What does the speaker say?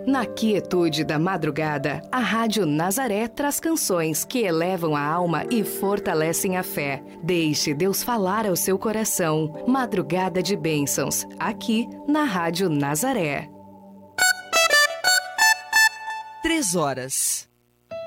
Na quietude da madrugada, a Rádio Nazaré traz canções que elevam a alma e fortalecem a fé. Deixe Deus falar ao seu coração. Madrugada de Bênçãos, aqui na Rádio Nazaré. 3 horas.